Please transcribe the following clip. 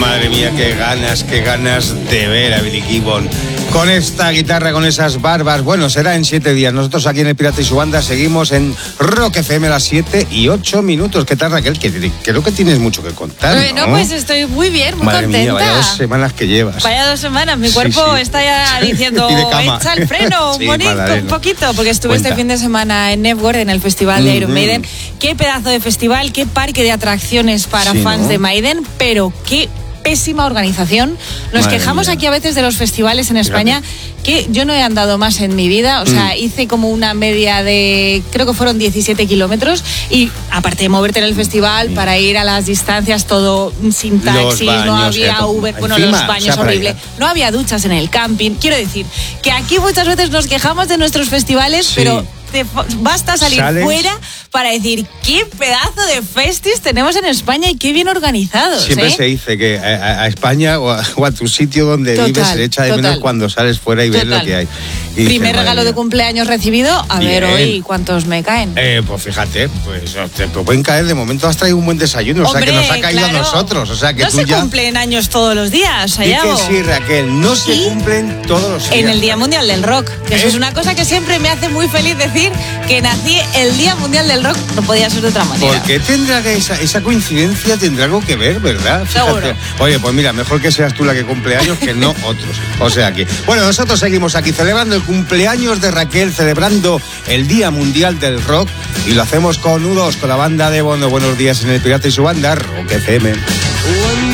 Madre mía, qué ganas de ver a Billy Gibbon con esta guitarra, con esas barbas. Bueno, será en 7 días. Nosotros aquí en El Pirata y su banda seguimos en Rock FM a las 7:08. ¿Qué tal, Raquel? Que creo que tienes mucho que contar, Bueno, ¿no? pues estoy muy bien, muy Madre contenta. Mía, vaya 2 semanas que llevas. Vaya 2 semanas, mi cuerpo está ya diciendo, echa el freno, Sí, bonito, un poquito, porque estuve este fin de semana en Network, en el festival de Iron Maiden. Qué pedazo de festival, qué parque de atracciones para fans de Maiden, pero qué pésima organización. Nos quejamos aquí a veces de los festivales en España, que yo no he andado más en mi vida, o sea, hice como una media de, creo que fueron 17 kilómetros, y aparte de moverte en el festival, para ir a las distancias, todo sin taxis, no había Uber, bueno, los baños horrible, no había duchas en el camping. Quiero decir, que aquí muchas veces nos quejamos de nuestros festivales, pero basta salir fuera para decir qué pedazo de festis tenemos en España y qué bien organizados. Siempre se dice que a España o a tu sitio donde vives se echa de menos cuando sales fuera y ves lo que hay. Y primer regalo de cumpleaños recibido, a ver hoy cuántos me caen. Pues fíjate, pues te pueden caer. De momento has traído un buen desayuno, o sea que nos ha caído a nosotros. O sea que no tú se ya cumplen años todos los días, allá. Que sí, Raquel, no se cumplen todos los días. En el Día Mundial del Rock, que eso es una cosa que siempre me hace muy feliz decir, que nací el Día Mundial del Rock, no podía ser de otra manera. ¿Por qué tendrá que esa coincidencia tendrá algo que ver, verdad? Seguro. Oye, pues mira, mejor que seas tú la que cumple años que no otros. O sea que, bueno, nosotros seguimos aquí celebrando el cumpleaños de Raquel, celebrando el Día Mundial del Rock, y lo hacemos con U2, con la banda de Bono. Buenos días en El Pirata y su banda, Rock FM.